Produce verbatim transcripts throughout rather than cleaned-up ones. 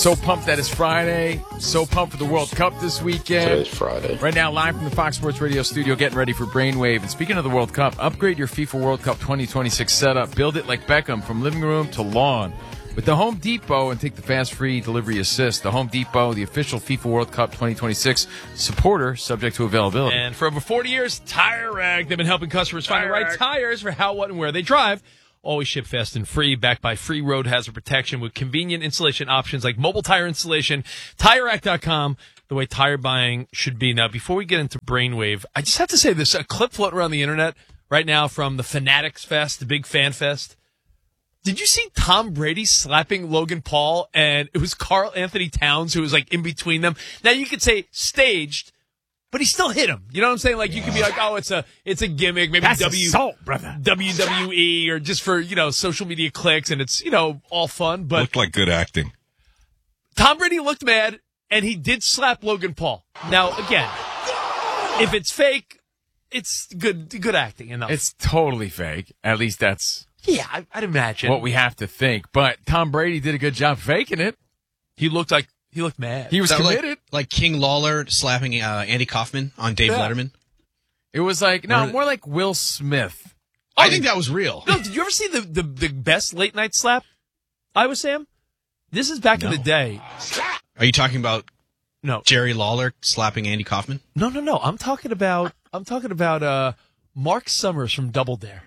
So pumped that it's Friday. So pumped for the World Cup this weekend. Today's Friday. Right now, live from the Fox Sports Radio studio, getting ready for Brainwave. And speaking of the World Cup, upgrade your FIFA World Cup twenty twenty-six setup. Build it like Beckham from living room to lawn. With the Home Depot, and take the fast free delivery assist. The Home Depot, the official FIFA World Cup twenty twenty-six supporter, subject to availability. And for over forty years, Tire Rack, they've been helping customers find the right tires for how, what, and where they drive. Always ship fast and free, backed by free road hazard protection with convenient installation options like mobile tire installation. Tire Rack dot com, the way tire buying should be. Now, before we get into Brainwave, I just have to say this, a clip floating around the internet right now from the Fanatics Fest, the big fan fest. Did you see Tom Brady slapping Logan Paul, and it was Karl Anthony Towns who was like in between them? Now, you could say staged, but he still hit him. You know what I'm saying? Like, you could be like, oh, it's a it's a gimmick, maybe That's W assault, brother. W W E, or just for, you know, social media clicks, and it's, you know, all fun. But Looked like good acting. Tom Brady looked mad, and he did slap Logan Paul. Now, again, if it's fake, it's good good acting enough. It's totally fake. At least that's yeah, I, I'd imagine. what we have to think. But Tom Brady did a good job faking it. He looked like he looked mad. He was That committed. Like, like King Lawler slapping uh, Andy Kaufman on Dave Yeah. Letterman. It was like, no, Or- more like Will Smith. I think that was real. No, did you ever see the, the, the best late night slap? I was Sam. This is back in the day. Are you talking about No, Jerry Lawler slapping Andy Kaufman? no, no, no. I'm talking about I'm talking about uh, Mark Summers from Double Dare.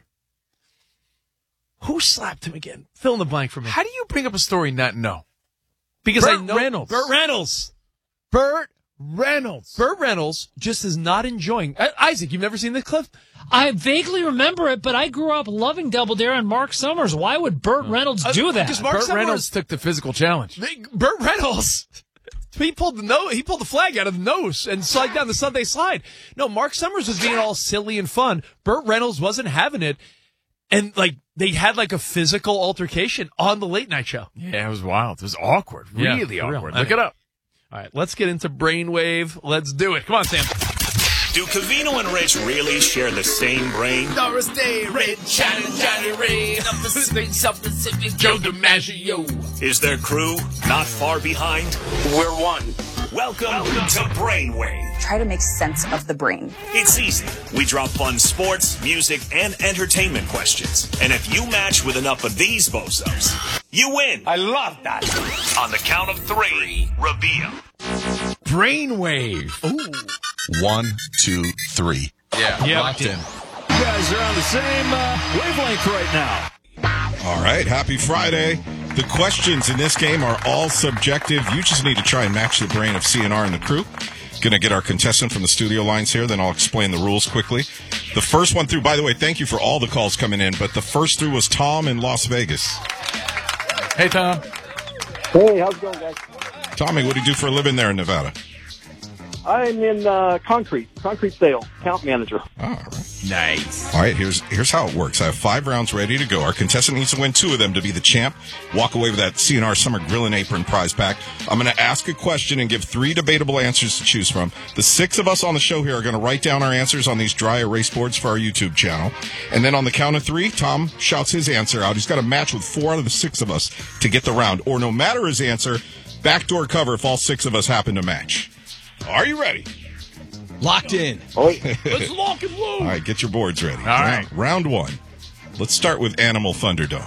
Who slapped him again? Fill in the blank for me. How do you bring up a story and not know? Because I Burt know Reynolds. Burt Reynolds. Burt Reynolds. Burt Reynolds just is not enjoying. Uh, Isaac, you've never seen this clip? I vaguely remember it, but I grew up loving Double Dare and Mark Summers. Why would Burt Reynolds do that? Because Mark Burt Summers, Reynolds took the physical challenge. They- Burt Reynolds, he pulled the no, he pulled the flag out of the nose and slid down the Sunday slide. No, Mark Summers was being all silly and fun. Burt Reynolds wasn't having it, and like they had like a physical altercation on the late night show. Yeah, it was wild. It was awkward. Yeah, Really for real. awkward. I Look know. it up. All right, let's get into Brainwave. Let's do it. Come on, Sam. Do Cavino and Rich really share the same brain? Doris Day, Red, Johnny, Johnny Ray, up the South Pacific, Joe DiMaggio. Is their crew not far behind? We're one. Welcome, Welcome to Brainwave. Try to make sense of the brain. It's easy. We drop fun sports, music, and entertainment questions. And if you match with enough of these bozos, you win. I love that. On the count of three, reveal. Brainwave. Ooh. One, two, three. Yeah. Yeah. Locked in. You guys are on the same uh, wavelength right now. All right, happy Friday. The questions in this game are all subjective. You just need to try and match the brain of C N R and the crew. Going to get our contestant from the studio lines here, then I'll explain the rules quickly. The first one through, by the way, thank you for all the calls coming in, but the first through was Tom in Las Vegas. Hey, Tom. Hey, how's it going, guys? Tommy, what do you do for a living there in Nevada? I'm in uh, concrete, concrete sales, account manager. Oh, all right. Nice. All right, here's here's how it works. I have five rounds ready to go. Our contestant needs to win two of them to be the champ. Walk away with that C N R Summer Grill and Apron prize pack. I'm going to ask a question and give three debatable answers to choose from. The six of us on the show here are going to write down our answers on these dry erase boards for our YouTube channel. And then on the count of three, Tom shouts his answer out. He's got to match with four out of the six of us to get the round. Or no matter his answer, backdoor cover if all six of us happen to match. Are you ready? Locked in. Oh, Let's lock and load. All right, get your boards ready. All right. Round, round one. Let's start with Animal Thunderdome.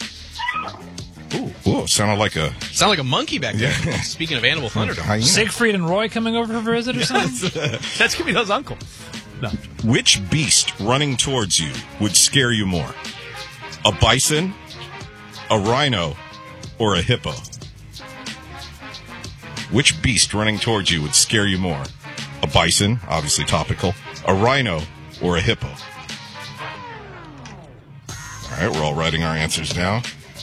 Ooh, ooh, sounded like a Sound like a monkey back there. Yeah. Speaking of Animal Thunderdome. hyena. Siegfried and Roy coming over for a visit or something? That's Camille's uncle. No. Which beast running towards you would scare you more? A bison, a rhino, or a hippo? Which beast running towards you would scare you more? A bison, obviously topical, a rhino, or a hippo? All right, we're all writing our answers down.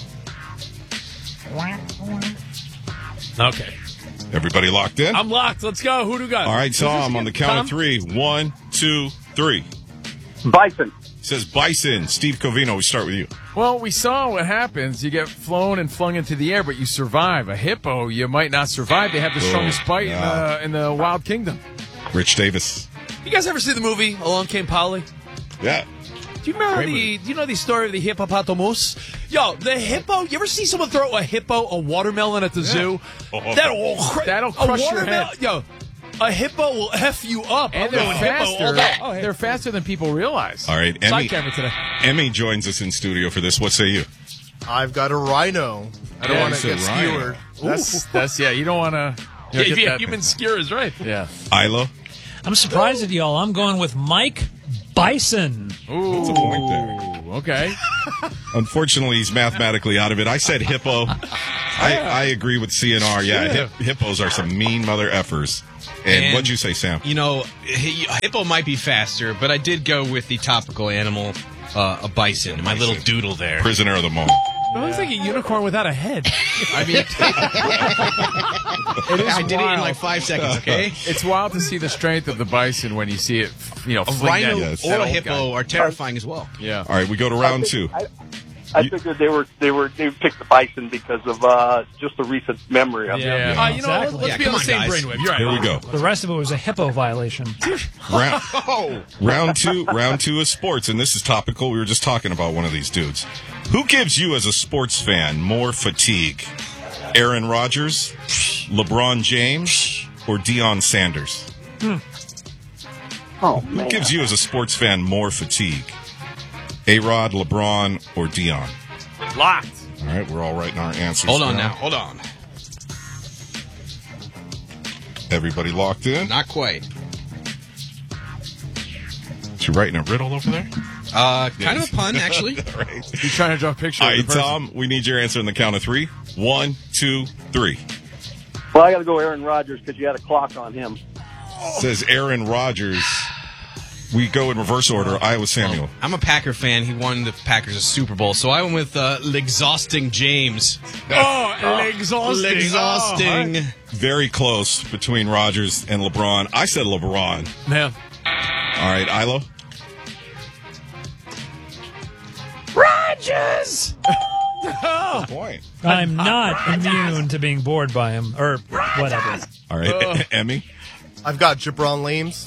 Okay. Everybody locked in? I'm locked. Let's go. Who do we got? All right, Who's this Tom, on the again? count Tom? of three. One, two, three. bison. Says bison. Steve Covino, we start with you. Well, we saw what happens. You get flown and flung into the air, but you survive. A hippo, you might not survive. They have the strongest bite yeah. in, the, in the wild kingdom. Rich Davis. You guys ever see the movie Along Came Polly? Yeah. Do you remember Great the? movie. Do you know the story of the hippopotamus? Yo, the hippo. You ever see someone throw a hippo a watermelon at the zoo? Oh. That'll cra- That'll a crush your watermelon- head. Yo, a hippo will f you up. And I'm they're going hippo faster. all day. Oh, hey. They're faster than people realize. All right, Emmy. Side camera today. Emmy joins us in studio for this. What say you? I've got a rhino. I don't Yeah, want you to get said rhino. skewered. That's that's yeah. You don't want to. Yeah, yeah, human skewer is right. Yeah. Ilo? I'm surprised at y'all. I'm going with Mike Bison. Ooh. What's the point there? Okay. Unfortunately, he's mathematically out of it. I said hippo. I, I agree with C N R. Yeah, hip, hippos are some mean mother effers. And, And- what'd you say, Sam? You know, he- hippo might be faster, but I did go with the topical animal, uh, a bison. My little doodle there. Prisoner of the moment. It looks like a unicorn without a head. I mean, it is I did it in wild. like five seconds, okay? It's wild to see the strength of the bison when you see it, you know, A fling rhino that, Yes. or that a old hippo guy. are terrifying as well. Yeah. All right, we go to round I two. think- I, I figured they were they were they picked the bison because of uh, just a recent memory of Yeah. them. Uh, you know, Exactly. let's, let's Yeah, be on come the on, same guys. brainwave. You're right. Here we go. The rest of it was a hippo violation. Round, round two. Round two is sports, and this is topical. We were just talking about one of these dudes. Who gives you, as a sports fan, more fatigue? Aaron Rodgers, LeBron James, or Deion Sanders? Oh Who man, gives you, as a sports fan, more fatigue? A-Rod, LeBron, or Deion? Locked. All right, we're all writing our answers. Hold on down. now. Hold on. Everybody locked in? Not quite. You writing a riddle over there? Uh, kind of a pun, actually. All right. He's trying to draw a picture All of the right, person. Tom, we need your answer on the count of three. One, two, three. well, I got to go Aaron Rodgers because you had a clock on him. Says Aaron Rodgers. We go in reverse order. Iowa Samuel. I'm a Packer fan. He won the Packers a Super Bowl, so I went with uh, L'exhausting James. Oh, exhausting. L'exhausting. Very close between Rodgers and LeBron. I said LeBron. Man. All right, Ilo. Rodgers! Good point. I'm not immune to being bored by him, or whatever. All right, Emmy. I've got Jabron Lames.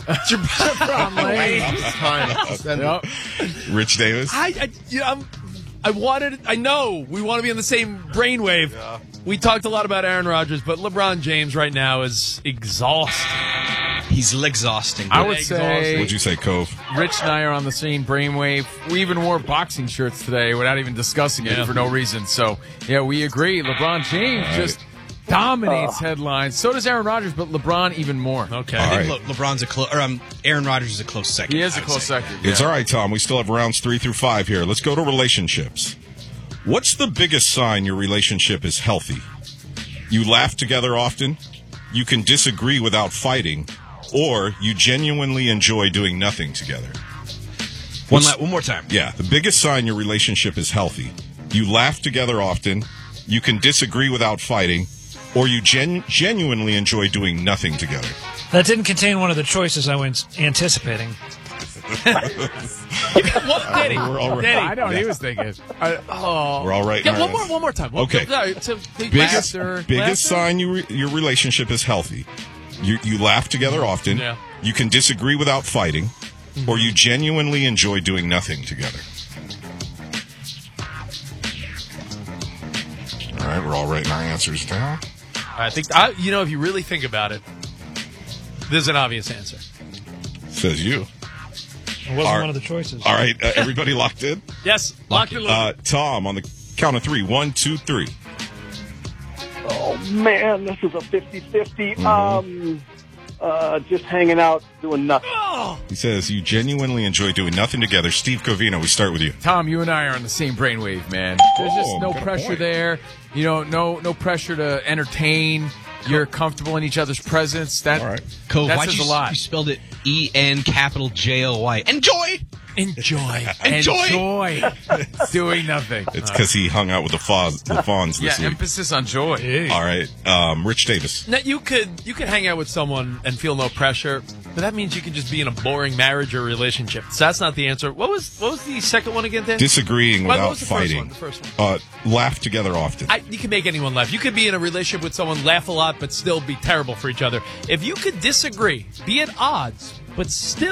Time. Yep. Rich Davis. I, I, you know, I'm, I wanted. I know we want to be on the same brainwave. We talked a lot about Aaron Rodgers, but LeBron James right now is exhausted. He's L'exhausting. I would Exhausting. say What'd you say, Cove? Rich and I are on the same brainwave. We even wore boxing shirts today without even discussing it Yeah. for no reason. So, yeah, we agree. LeBron James right. just dominates headlines. So does Aaron Rodgers, but LeBron even more. Okay. All I think right. Le- LeBron's a close, or um, Aaron Rodgers is a close second. He is I a would close say. second. It's yeah. all right, Tom. We still have rounds three through five here. Let's go to relationships. What's the biggest sign your relationship is healthy? You laugh together often, you can disagree without fighting, or you genuinely enjoy doing nothing together. One, What's- la- one more time. Yeah, the biggest sign your relationship is healthy. You laugh together often, you can disagree without fighting, or you gen- genuinely enjoy doing nothing together. That didn't contain one of the choices I was anticipating. What, Danny? We're all right. Danny. I know what he was thinking. I, oh. We're all right. Yeah, one more, one more time. One- Okay. Sorry, so, Biggest, laughter, biggest laughter? sign you re- your relationship is healthy. You you laugh together often. Yeah. You can disagree without fighting, or you genuinely enjoy doing nothing together. All right, we're all writing our answers down. I think I, you know, if you really think about it, there's an obvious answer. Says you. It wasn't All- one of the choices. All right, uh, everybody locked in. Yes, locked and loaded. Uh, Tom, on the count of three. One, two, three. Oh man, this is a fifty-fifty. Mm-hmm. Um, uh, just hanging out, doing nothing. Oh, He says you genuinely enjoy doing nothing together. Steve Covino, we start with you. Tom, you and I are on the same brainwave, man. There's Oh, just no got a pressure point. there. You know, no no pressure to entertain. You're comfortable in each other's presence. That All right. Cove, that why'd says you, a lot. you spelled it E N capital J O Y. Enjoy! enjoy. Enjoy! Enjoy doing nothing. It's because he hung out with the Fawns, the Fawns Yeah, this week. emphasis on joy. All right, um, Rich Davis. Now, you could you could hang out with someone and feel no pressure, but that means you could just be in a boring marriage or relationship. So that's not the answer. What was what was the second one again, Dan? Disagreeing What- what without was the first fighting. one? The first one. Uh, laugh together often. I, you can make anyone laugh. You could be in a relationship with someone, laugh a lot, but still be terrible for each other. If you could disagree, be at odds, but still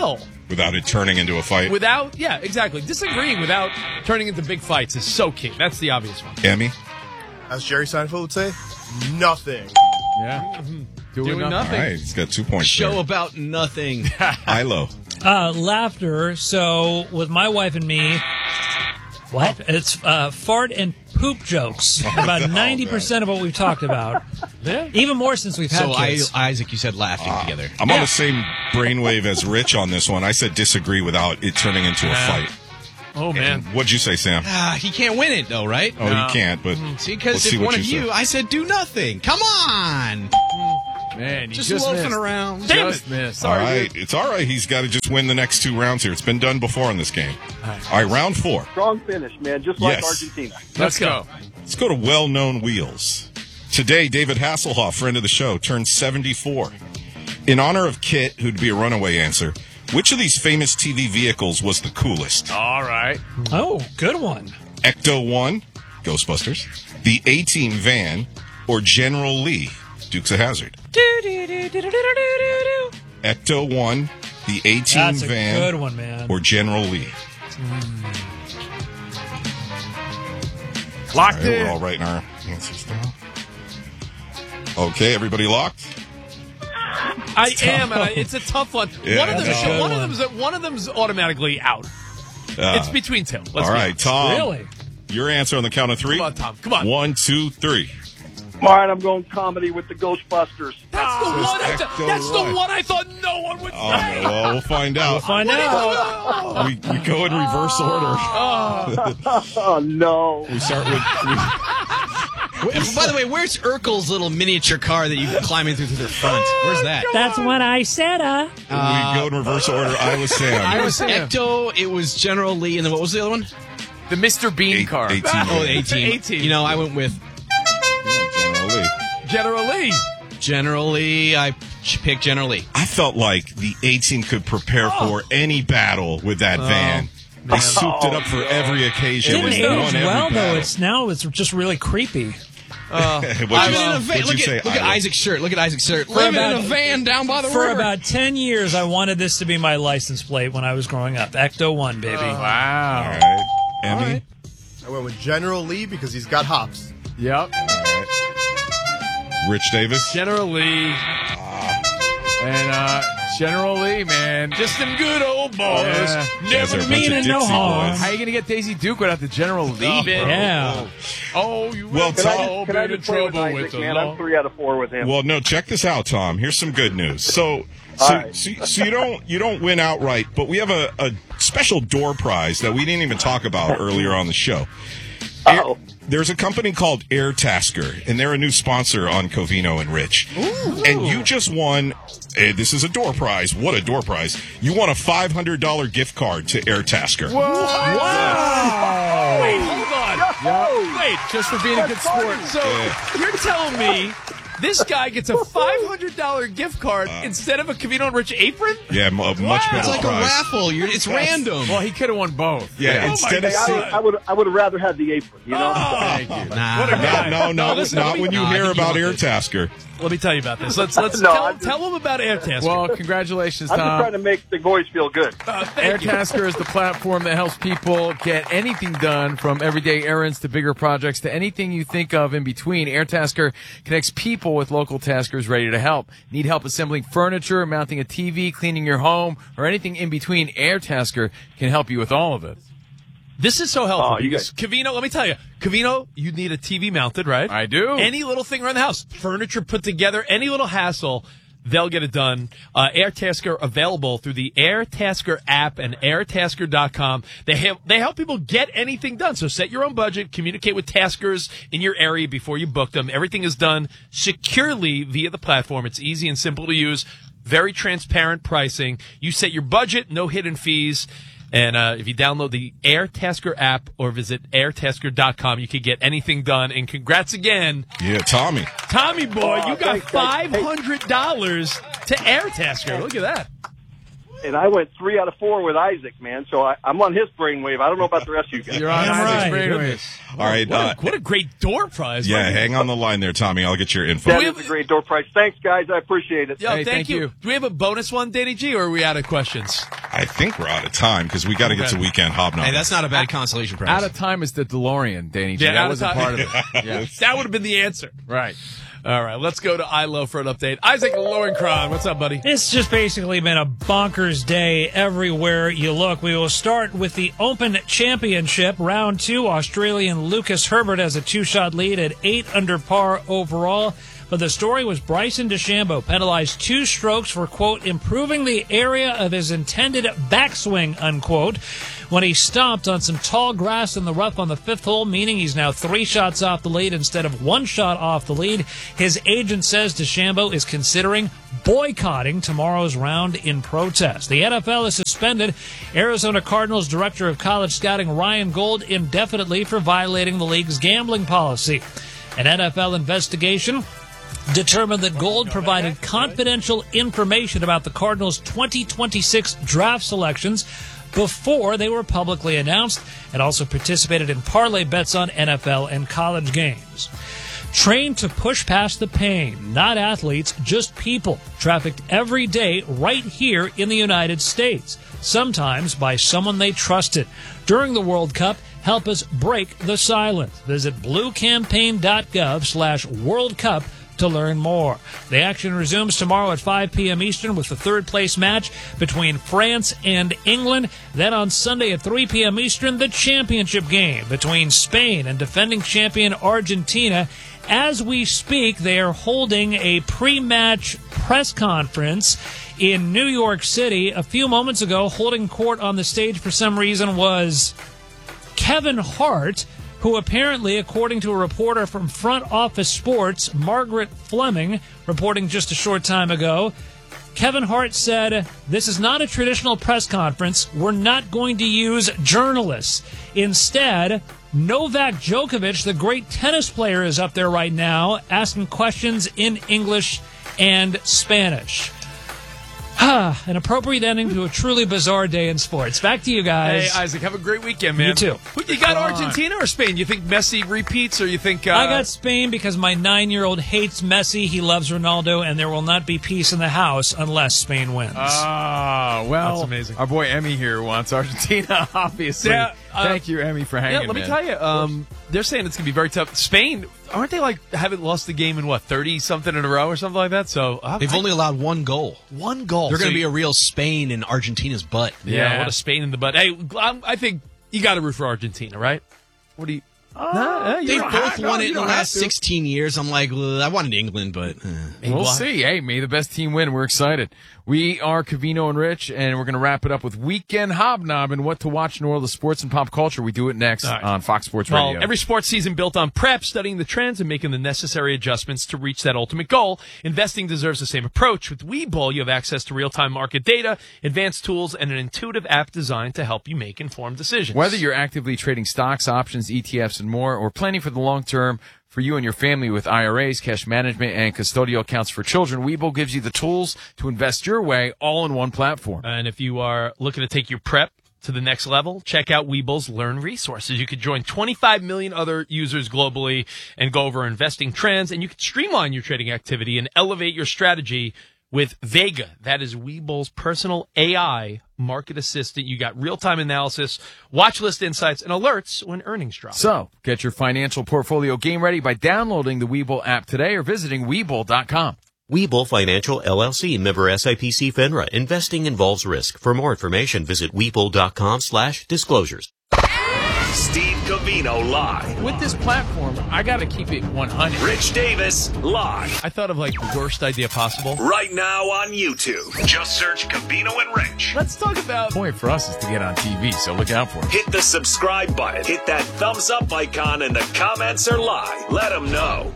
Without it turning into a fight. Without, yeah, exactly. Disagreeing without turning into big fights is so key. That's the obvious one. Emmy? As Jerry Seinfeld would say, nothing. Yeah. Doing, Doing nothing. nothing. All right, he's got two points Show there. about nothing. Ilo. Uh, laughter. So with my wife and me, what? It's uh, fart and poop jokes. About Oh, ninety percent of what we've talked about. Yeah. Even more since we've had So, I, kids. Isaac, you said laughing together. I'm on the same brainwave as Rich on this one. I said disagree without it turning into a fight. Oh, man. And what'd you say, Sam? Ah, he can't win it, though, right? Oh, you can't, but See, let's because see if what one you of you, said. I said do nothing. Come on. Man, you Just, just, loafing missed. around. Damn Just it. missed. All right, it's all right. He's got to just win the next two rounds here. It's been done before in this game. All right, round four. Strong finish, man, just like Yes. Argentina. Let's go. Let's go to well-known wheels. Today, David Hasselhoff, friend of the show, turned seventy-four. In honor of Kit, who'd be a runaway answer, which of these famous T V vehicles was the coolest? All right. Oh, good one. Ecto one, Ghostbusters, the A-Team van, or General Lee, Dukes of Hazzard? Ecto one, the A-Team That's a van, good one, man. or General Lee? Locked All right, in. we're all writing our answers down. Okay, everybody locked? I am, and I, it's a tough one. Yeah, one of them's no. one of them's one of them's automatically out. Uh, It's between two. Let's all be right, honest. Tom. Really? Your answer on the count of three? Come on, Tom. Come on. One, two, three. All right, I'm going comedy with the Ghostbusters. That's the one. I th- Ecto that's the one. one I thought no one would Oh, say. well, we'll find out. We'll find out. we, we go in reverse order. Oh, no. We start with. We, By the way, where's Urkel's little miniature car that you can climb in through the front? Where's that? That's what I said, uh. we go in reverse order. I was Sam. I It was was Ecto, it was General Lee, and then what was the other one? The Mister Bean Eight- car. eighteen. Oh, the eighteen. eighteen. You know, I went with General Lee. General Lee. General Lee. I ch- picked General Lee. I felt like the eighteen could prepare for any battle with that van. They souped it up for every occasion. Didn't and age won every well, though. battle. It's now it's just really creepy. What'd I you, was in a van. what'd Look, you say? at, look at Ira? Isaac's shirt. Look at Isaac's shirt. Living about- in a van down by the For river. about ten years, I wanted this to be my license plate when I was growing up. Ecto one, baby. All Wow. right. Emmy? I went with General Lee because he's got hops. Yep. All right. Rich Davis? General Lee. And uh, General Lee, man. Just them good old boys. Yeah. Guys are a Never bunch of meaning no Dixie harm. boys. How are you going to get Daisy Duke without the General Lee? bro? Yeah. Oh, you Well, went Can I Tom- just, so can I been in just play with trouble Isaac, with the man? law. I'm three out of four with him. Well, no, check this out, Tom. Here's some good news. So, so, All right. so, so you don't you don't win outright, but we have a, a special door prize that we didn't even talk about earlier on the show. Air, Uh-oh. there's a company called AirTasker, and they're a new sponsor on Covino and Rich. And you just won. eh, this is a door prize. What a door prize! You won a five hundred dollar gift card to AirTasker. Wow. Wait, hold on. Wait, Just for being a good sport. so you're telling me this guy gets a five hundred dollar gift card instead of a Covino and Rich apron? Yeah, m- a much better It's like a prize. raffle. You're, it's random. Well, he could have won both. Yeah, Oh my instead of Hey, I saying- would, I would, I would have rather had the apron. You know. Thank you. Nah. What a guy. no, no, no, listen, let not me- when you no, I hear think you about want this. AirTasker. Let me tell you about this. Let's let's No, tell, I'm just- tell him about AirTasker. Well, congratulations, I'm just Tom. trying to make the boys feel good. Uh, thank you. AirTasker is the platform that helps people get anything done, from everyday errands to bigger projects to anything you think of in between. AirTasker connects people with local taskers ready to help. Need help assembling furniture, mounting a T V, cleaning your home, or anything in between? AirTasker can help you with all of it. This is so helpful Oh, you because Covino, let me tell you, Covino, you need a T V mounted, right? I do. Any little thing around the house, furniture put together, any little hassle, they'll get it done. Uh, AirTasker available through the AirTasker app and airtasker dot com. They help, they help people get anything done. So set your own budget, communicate with taskers in your area before you book them. Everything is done securely via the platform. It's easy and simple to use. Very transparent pricing. You set your budget, no hidden fees. And uh, if you download the AirTasker app or visit airtasker dot com, you can get anything done. And congrats again, Yeah, Tommy. Tommy boy, Oh, you got thanks, guys. five hundred dollars to AirTasker. Look at that. and I went three out of four with Isaac, man. So I, I'm on his brainwave. I don't know about the rest of you guys. You're on Isaac's right. brainwave. All right. What, Uh, a, what a great door prize. yeah, My hang on the line there, Tommy. I'll get your info. That is a great door prize. Thanks, guys. I appreciate it. Yo, Hey, thank, thank you. you. Do we have a bonus one, Danny G, or are we out of questions? I think we're out of time because we got to get Okay. to weekend hobnobbing. Hey, that's not a bad consolation prize. Out of time is the DeLorean, Danny G. Yeah, that out of wasn't time. part of it. Yeah. That would have been the answer. Right. All right, let's go to I Love for an update. Isaac Lowenkron, what's up, buddy? It's just basically been a bonkers day everywhere you look. We will start with the Open Championship. Round two, Australian Lucas Herbert has a two-shot lead at eight under par overall. But the story was Bryson DeChambeau penalized two strokes for, quote, improving the area of his intended backswing, unquote, when he stomped on some tall grass in the rough on the fifth hole, meaning he's now three shots off the lead instead of one shot off the lead. His agent says DeChambeau is considering boycotting tomorrow's round in protest. The N F L has suspended Arizona Cardinals Director of College Scouting Ryan Gold indefinitely for violating the league's gambling policy. An N F L investigation determined that Gold provided confidential information about the Cardinals' twenty twenty-six draft selections before they were publicly announced, and also participated in parlay bets on N F L and college games. Trained to push past the pain, not athletes, just people, trafficked every day right here in the United States, sometimes by someone they trusted. During the World Cup, help us break the silence. Visit bluecampaign.gov slash World Cup to learn more. The action resumes tomorrow at five p.m. Eastern with the third place match between France and England. Then on Sunday at three p.m. Eastern, the championship game between Spain and defending champion Argentina. As we speak, they are holding a pre-match press conference in New York City. A few moments ago, holding court on the stage for some reason was Kevin Hart, who apparently, according to a reporter from Front Office Sports, Margaret Fleming, reporting just a short time ago, Kevin Hart said, "This is not a traditional press conference. We're not going to use journalists. Instead, Novak Djokovic, the great tennis player, is up there right now asking questions in English and Spanish." An appropriate ending to a truly bizarre day in sports. Back to you guys. Hey, Isaac, have a great weekend, man. You too. Who- You got Argentina or Spain? You think Messi repeats, or you think... Uh, I got Spain because my nine-year-old hates Messi. He loves Ronaldo, and there will not be peace in the house unless Spain wins. Ah, well, That's amazing. Our boy Emmy here wants Argentina, obviously. Yeah, uh, Thank you, Emmy, for hanging, Yeah, let me man. tell you, um, they're saying it's going to be very tough. Spain, aren't they like, haven't lost the game in what, thirty-something in a row or something like that? So uh, They've I- only allowed one goal. one goal. They're going So to be you- a real Spain in Argentina's butt. Yeah, Yeah. what a Spain in the butt. Hey, I'm, I think you got to root for Argentina, right? What do you... Nah, you They've don't both have- no, won you it in the don't have last to. sixteen years. I'm like, well, I wanted England, but... Uh. We'll Why? see. Hey, may the best team win. We're excited. We are Covino and Rich, and we're going to wrap it up with Weekend Hobnob and what to watch in the world of sports and pop culture. We do it next All right. on Fox Sports Well, Radio. every sports season built on prep, studying the trends, and making the necessary adjustments to reach that ultimate goal. Investing deserves the same approach. With Webull, you have access to real-time market data, advanced tools, and an intuitive app designed to help you make informed decisions. Whether you're actively trading stocks, options, E T Fs, and more, or planning for the long term for you and your family with I R As, cash management, and custodial accounts for children, Webull gives you the tools to invest your way all in one platform. And if you are looking to take your prep to the next level, check out Webull's Learn Resources. You could join twenty-five million other users globally and go over investing trends, and you can streamline your trading activity and elevate your strategy with Vega. That is Webull's personal A I market assistant. You got real-time analysis, watch list insights, and alerts when earnings drop. So, get your financial portfolio game ready by downloading the Webull app today or visiting Webull dot com. Webull Financial L L C, member S I P C FINRA. Investing involves risk. For more information, visit Webull dot com slash disclosures. Steve Covino live. With this platform, I got to keep it one hundred. Rich Davis live. I thought of like the worst idea possible. Right now on YouTube. Just search Covino and Rich. Let's talk about... The point for us is to get on T V, so look out for it. Hit the subscribe button. Hit that thumbs up icon, and the comments are live. Let them know.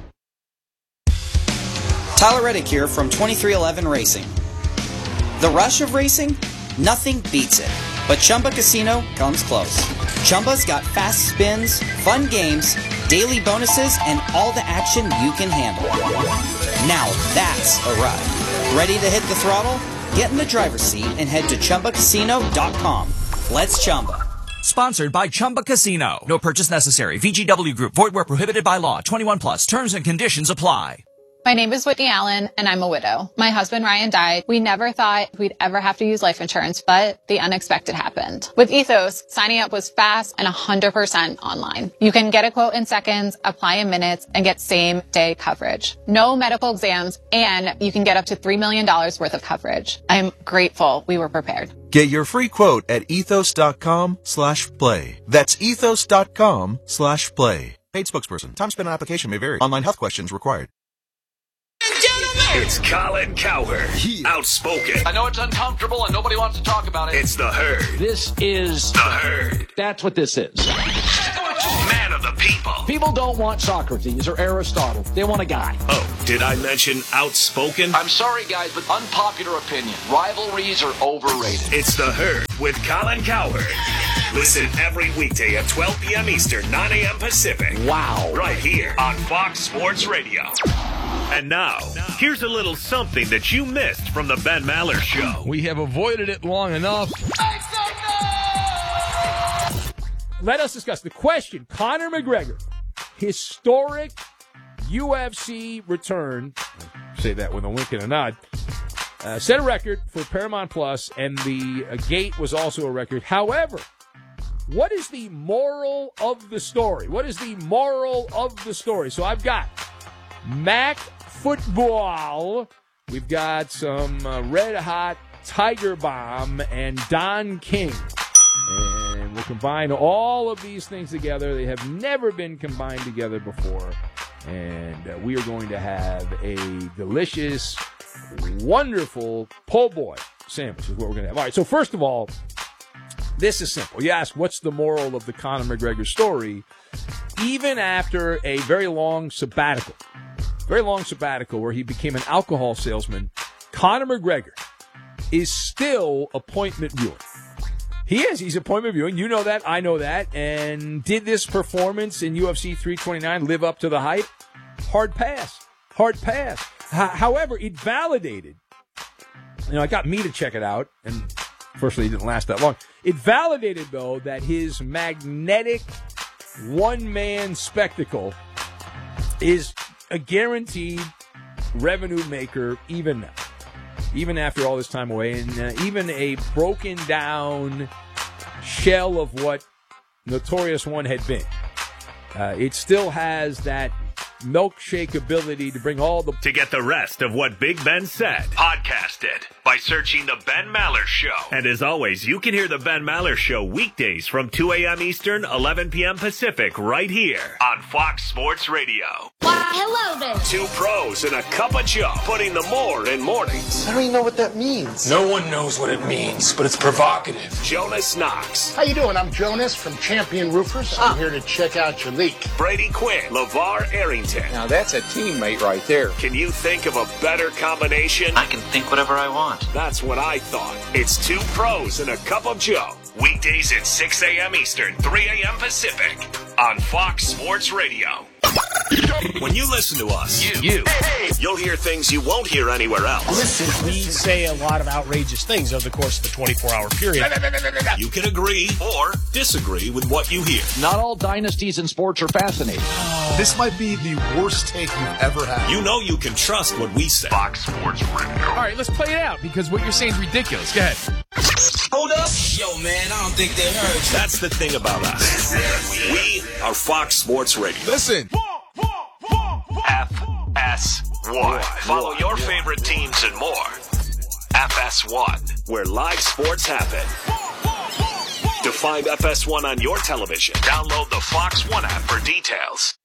Tyler Reddick here from twenty-three eleven Racing. The rush of racing? Nothing beats it. But Chumba Casino comes close. Chumba's got fast spins, fun games, daily bonuses, and all the action you can handle. Now that's a ride. Ready to hit the throttle? Get in the driver's seat and head to Chumba Casino dot com. Let's Chumba. Sponsored by Chumba Casino. No purchase necessary. V G W Group. Void where prohibited by law. twenty-one plus. Terms and conditions apply. My name is Whitney Allen, and I'm a widow. My husband, Ryan, died. We never thought we'd ever have to use life insurance, but the unexpected happened. With Ethos, signing up was fast and one hundred percent online. You can get a quote in seconds, apply in minutes, and get same-day coverage. No medical exams, and you can get up to three million dollars worth of coverage. I'm grateful we were prepared. Get your free quote at ethos.com slash play. That's ethos.com slash play. Paid spokesperson. Time spent on application may vary. Online health questions required. It's Colin Cowherd, outspoken. I know it's uncomfortable and nobody wants to talk about it. It's the Herd. This is the Herd. That's what this is. Man of the people. People don't want Socrates or Aristotle. They want a guy. Oh, did I mention outspoken? I'm sorry, guys, but unpopular opinion. Rivalries are overrated. It's the Herd with Colin Cowherd. Listen every weekday at twelve p.m. Eastern, nine a.m. Pacific. Wow. Right here on Fox Sports Radio. And now, here's a little something that you missed from the Ben Maller Show. We have avoided it long enough. Let us discuss the question. Conor McGregor, historic U F C return, say that with a wink and a nod, uh, set a record for Paramount Plus, and the uh, gate was also a record. However, what is the moral of the story? What is the moral of the story? So I've got Mac Football. We've got some uh, Red Hot Tiger Bomb and Don King. And we'll combine all of these things together. They have never been combined together before. And uh, we are going to have a delicious, wonderful po' boy sandwich is what we're going to have. All right, so first of all, this is simple. You ask, what's the moral of the Conor McGregor story? Even after a very long sabbatical, very long sabbatical where he became an alcohol salesman, Conor McGregor is still appointment viewing. He is. He's appointment viewing. You know that. I know that. And did this performance in U F C three twenty-nine live up to the hype? Hard pass. Hard pass. H- however, it validated. You know, it got me to check it out. And fortunately, it didn't last that long. It validated, though, that his magnetic one-man spectacle is a guaranteed revenue maker even now, even after all this time away, and uh, even a broken down shell of what Notorious One had been. Uh, it still has that milkshake ability to bring all the... To get the rest of what Big Ben said, podcast it by searching The Ben Maller Show. And as always, you can hear The Ben Maller Show weekdays from two a.m. Eastern, eleven p.m. Pacific, right here on Fox Sports Radio. Why, hello there. Two pros and a cup of Joe, putting the more in mornings. I don't even know what that means. No one knows what it means, but it's provocative. Jonas Knox. How you doing? I'm Jonas from Champion Roofers. I'm here to check out your leak. Brady Quinn. LeVar Arrington. Now that's a teammate right there. Can you think of a better combination? I can think whatever I want. That's what I thought. It's two pros and a cup of Joe. Weekdays at six a.m. Eastern, three a.m. Pacific on Fox Sports Radio. When you listen to us, you, you, you'll hear things you won't hear anywhere else. Listen, we say a lot of outrageous things over the course of a twenty-four hour period. You can agree or disagree with what you hear. Not all dynasties in sports are fascinating. This might be the worst take you've ever had. You know you can trust what we say. Fox Sports Radio. All right, let's play it out because what you're saying is ridiculous. Go ahead. Hold up. Yo, man, I don't think they heard. That's the thing about us. We are Fox Sports Radio. Listen. F S one. Follow your favorite teams and more. F S one, where live sports happen. To find F S one on your television, download the Fox One app for details.